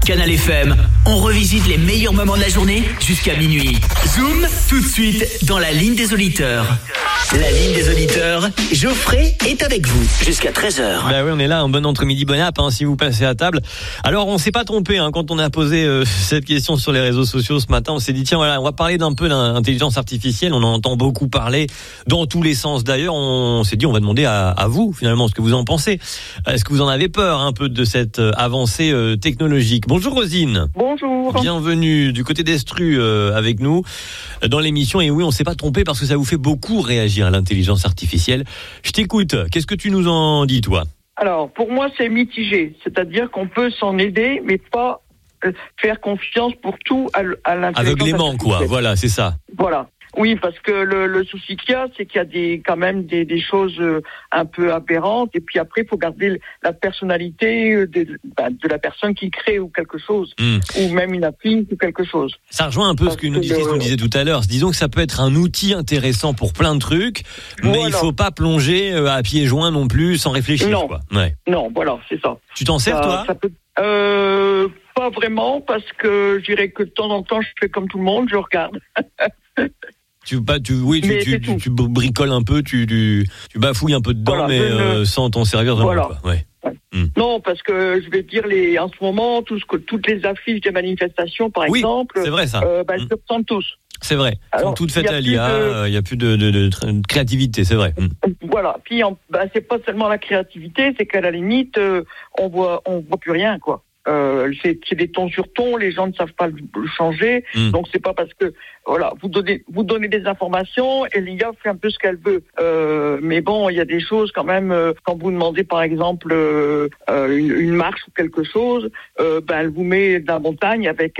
Canal FM, on revisite les meilleurs moments de la journée jusqu'à minuit. Zoom, tout de suite dans la ligne des auditeurs. La ligne des auditeurs, Geoffrey est avec vous jusqu'à 13h. Bah oui, on est là, un bon entre-midi, bon app, si vous passez à table. Alors, on s'est pas trompé, quand on a posé cette question sur les réseaux sociaux ce matin. On s'est dit, tiens, voilà, on va parler d'un peu d'intelligence artificielle. On en entend beaucoup parler, dans tous les sens d'ailleurs. On s'est dit, on va demander à vous, finalement, ce que vous en pensez. Est-ce que vous en avez peur, un peu, de cette avancée technologique? Bonjour Rosine. Bonjour. Bienvenue du côté d'Estru avec nous dans l'émission. Et oui, on s'est pas trompé parce que ça vous fait beaucoup réagir à l'intelligence artificielle. Je t'écoute. Qu'est-ce que tu nous en dis, toi? Alors, pour moi, c'est mitigé. C'est-à-dire qu'on peut s'en aider, mais pas faire confiance pour tout à l'intelligence aveuglément, artificielle. quoi. Voilà, c'est ça. Voilà. Oui, parce que le souci qu'il y a, c'est qu'il y a quand même des choses un peu aberrantes. Et puis après, il faut garder la personnalité de la personne qui crée ou quelque chose, ou même une appli ou quelque chose. Ça rejoint un peu ce qu'une auditrice nous disait tout à l'heure. Disons que ça peut être un outil intéressant pour plein de trucs, mais il faut pas plonger à pieds joints non plus, sans réfléchir. Non, quoi. Ouais. Non, voilà, c'est ça. Tu t'en sers, toi? Ça peut... Pas vraiment, parce que je dirais que de temps en temps, je fais comme tout le monde, je regarde. Tu bricoles un peu, tu bafouilles un peu dedans, voilà, mais sans t'en servir vraiment. Voilà. Quoi. Ouais. Non, parce que je vais dire en ce moment, toutes les affiches des manifestations, par exemple, c'est vrai ça. Elles se ressemblent tous. C'est vrai. Elles sont toutes faites à l'IA. Il n'y a plus de créativité, c'est vrai. Voilà. Puis c'est pas seulement la créativité, c'est qu'à la limite, on voit plus rien, quoi. C'est des tons sur tons, les gens ne savent pas le changer, donc c'est pas parce que vous donnez des informations et l'IA fait un peu ce qu'elle veut. Mais bon, il y a des choses quand même. Quand vous demandez par exemple une marche ou quelque chose, elle vous met de la montagne avec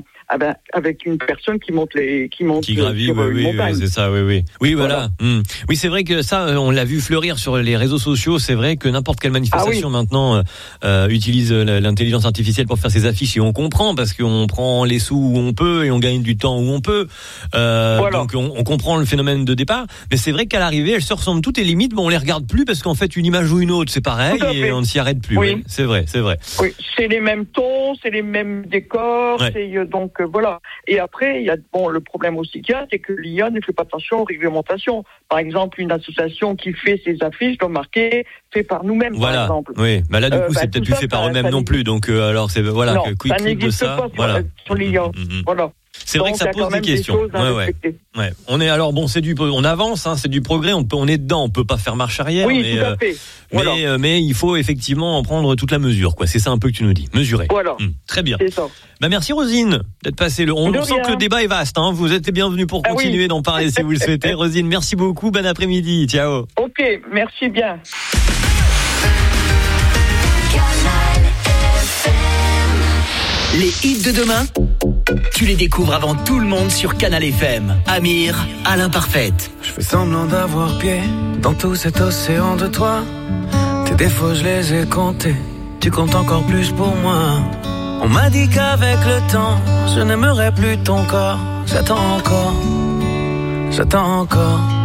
une personne qui gravit une montagne. C'est ça, oui. Oui, voilà. Oui, c'est vrai que ça, on l'a vu fleurir sur les réseaux sociaux. C'est vrai que n'importe quelle manifestation maintenant utilise l'intelligence artificielle pour faire ses affiches, et on comprend parce qu'on prend les sous où on peut et on gagne du temps où on peut. Donc on comprend le phénomène de départ. Mais c'est vrai qu'à l'arrivée, elles se ressemblent toutes et limite, on les regarde plus parce qu'en fait, une image ou une autre, c'est pareil et on ne s'y arrête plus. Oui. C'est vrai. Oui, c'est les mêmes tons, c'est les mêmes décors, donc voilà. Et après, il y a le problème aussi qu'il y a, c'est que l'IA ne fait pas attention aux réglementations. Par exemple, une association qui fait ses affiches doit marquer fait par nous-mêmes, par exemple. Oui, là du coup, c'est peut-être plus fait par eux-mêmes non plus. Donc alors c'est non, quick ça n'existe pas sur l'IA. Voilà. C'est vrai que ça pose des questions. Ouais. On est on avance, c'est du progrès. On est dedans. On peut pas faire marche arrière. Oui, tout à fait. Mais il faut effectivement en prendre toute la mesure, quoi. C'est ça un peu que tu nous dis. Mesurer. Voilà. Très bien. C'est ça. Merci Rosine d'être passée. On sent que le débat est vaste. Vous êtes les bienvenus pour continuer d'en parler si vous le souhaitez. Rosine, merci beaucoup. Bon après-midi. Ciao. Ok, merci bien. Les hits de demain, tu les découvres avant tout le monde sur Canal FM. Amir, à l'imparfaite. Je fais semblant d'avoir pied dans tout cet océan de toi. Tes défauts, je les ai comptés. Tu comptes encore plus pour moi. On m'a dit qu'avec le temps, je n'aimerais plus ton corps. J'attends encore.